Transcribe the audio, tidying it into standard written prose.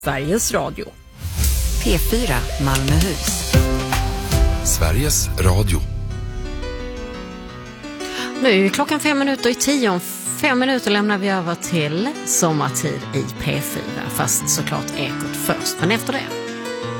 Sveriges Radio. P4 Malmöhus. Sveriges Radio. Nu är klockan 5:05. Om 5 minuter lämnar vi över till sommartid i P4. Fast såklart Ekot först. Men efter det.